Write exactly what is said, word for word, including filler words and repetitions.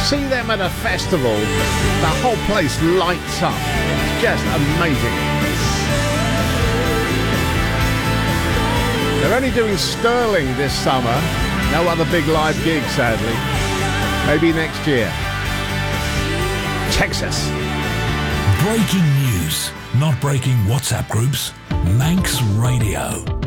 See them at a festival, the whole place lights up. Just amazing. They're only doing Stirling this summer. No other big live gigs, sadly. Maybe next year. Texas. Breaking news, not breaking WhatsApp groups. Manx Radio.